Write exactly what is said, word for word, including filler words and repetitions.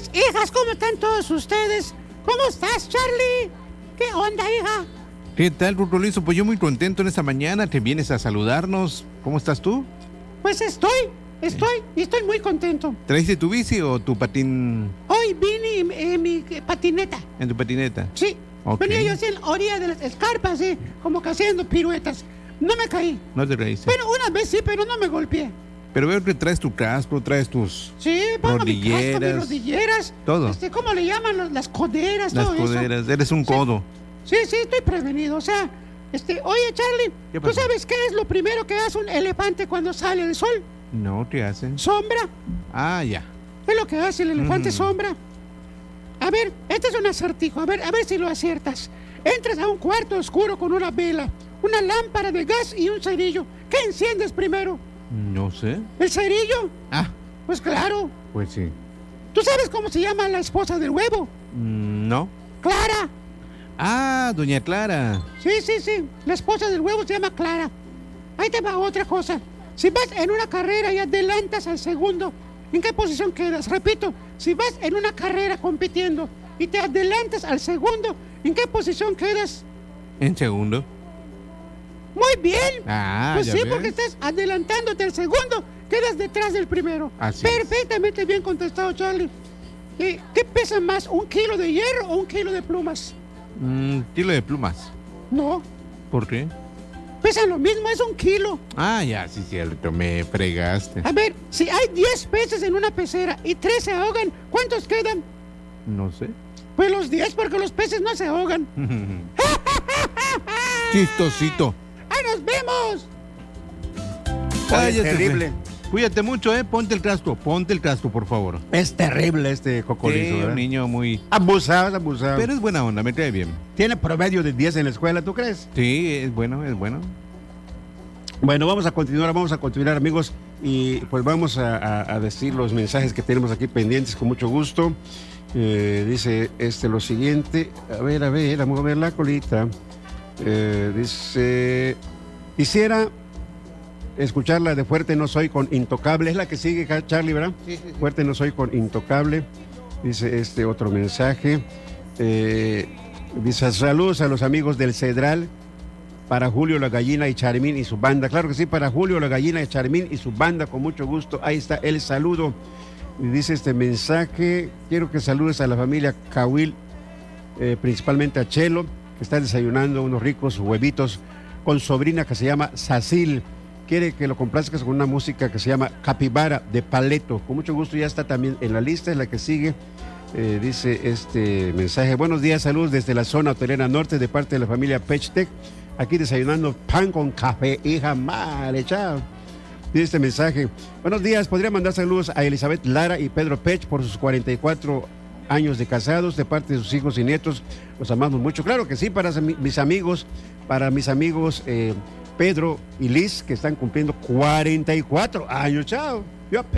hijas, ¿cómo están todos ustedes? ¿Cómo estás, Charlie? ¿Qué onda, hija? ¿Qué tal, Rurrolizo? Pues yo muy contento en esta mañana, te vienes a saludarnos. ¿Cómo estás tú? Pues estoy, estoy, y estoy muy contento. ¿Traiste tu bici o tu patín? Hoy vine en, en mi eh, patineta. ¿En tu patineta? Sí. Ok. Venía yo así en la orilla de las escarpas, sí, como que haciendo piruetas. No me caí. No te reíste. Bueno, una vez sí, pero no me golpeé. Pero veo que traes tu casco, traes tus Sí, pongo mi casco, mis rodilleras. rodilleras. Todo. Este, ¿cómo le llaman? Los- Las coderas, Las todo coderas, eso. eres un Sí. codo. Sí, sí, estoy prevenido. O sea, este, oye, Charlie, ¿Qué ¿tú pasó? sabes qué es lo primero que hace un elefante cuando sale el sol? No te hacen. Sombra. Ah, ya. Es lo que hace el elefante, Ujú. sombra. A ver, este es un acertijo. A ver, a ver si lo aciertas. Entras a un cuarto oscuro con una vela, una lámpara de gas y un cerillo. ¿Qué enciendes primero? No sé. ¿El cerillo? Ah, Pues claro. pues sí. ¿Tú sabes cómo se llama la esposa del huevo? Mm, No. Clara. Ah, doña Clara. Sí, sí, sí. La esposa del huevo se llama Clara. Ahí te va otra cosa. Si vas en una carrera y adelantas al segundo, ¿en qué posición quedas? Repito, si vas en una carrera compitiendo y te adelantas al segundo, ¿en qué posición quedas? En segundo. Muy bien. Ah, Pues ya sí, ves. porque estás adelantándote al segundo, quedas detrás del primero. Así es. Perfectamente bien contestado, Charlie. ¿Y qué pesa más, un kilo de hierro o un kilo de plumas? Mm, kilo de plumas. No, ¿Por qué? pesan lo mismo, es un kilo. Ah, ya, sí, cierto, me fregaste. A ver, si hay diez peces en una pecera y tres se ahogan, ¿cuántos quedan? No sé. Pues los diez, porque los peces no se ahogan. Chistosito. ¡Ahí nos vemos! Ah, Oye, ya se terrible. fue. Cuídate mucho, ¿eh? Ponte el casco, ponte el casco, por favor. Es terrible este cocolizo, Sí, ¿verdad? un niño muy... Abusado, es abusado. Pero es buena onda, me cae bien. Tiene promedio de diez en la escuela, ¿tú crees? Sí, es bueno, es bueno. Bueno, vamos a continuar, vamos a continuar, amigos, y pues vamos a, a- a decir los mensajes que tenemos aquí pendientes con mucho gusto. Eh, dice este lo siguiente, a ver, a ver, vamos a ver la colita. Eh, dice, quisiera escucharla de Fuerte No Soy con Intocable, es la que sigue, Charlie, ¿verdad? Sí, sí, sí. Fuerte No Soy con Intocable, dice este otro mensaje. Eh, dice, saludos a los amigos del Cedral, para Julio La Gallina y Charmín y su banda. Claro que sí, para Julio La Gallina y Charmín y su banda, con mucho gusto. Ahí está el saludo. Y dice este mensaje, quiero que saludes a la familia Cahuil, eh, principalmente a Chelo, que está desayunando unos ricos huevitos con sobrina que se llama Sacil. Quiere que lo complazcas con una música que se llama Capibara de Paleto. Con mucho gusto, ya está también en la lista, es la que sigue. Eh, dice este mensaje, buenos días, saludos desde la zona hotelera norte de parte de la familia Pechtec. Aquí desayunando pan con café, hija madre, chao. Dice este mensaje, buenos días, podría mandar saludos a Elizabeth Lara y Pedro Pech por sus cuarenta y cuatro años de casados, de parte de sus hijos y nietos, los amamos mucho. Claro que sí, para mis amigos, para mis amigos eh, Pedro y Liz, que están cumpliendo cuarenta y cuatro años, chao. Yo